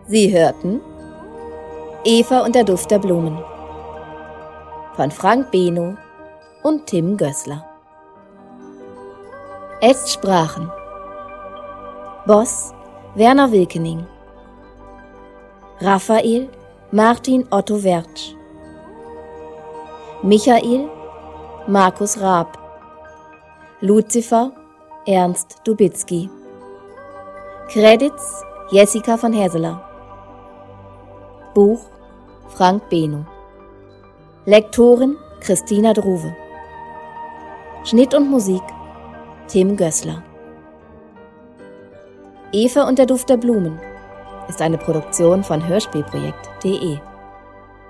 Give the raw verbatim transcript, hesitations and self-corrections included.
Sie hörten Eva und der Duft der Blumen von Frank Beno und Tim Gößler. Es sprachen Boss Werner Wilkening, Raphael Martin Otto Wertsch, Michael Markus Raab, Luzifer Ernst Dubitzky, Credits Jessica von Herseler, Buch Frank Beno, Lektorin Christina Druwe, Schnitt und Musik Tim Gößler. Eva und der Duft der Blumen ist eine Produktion von hörspielprojekt punkt de.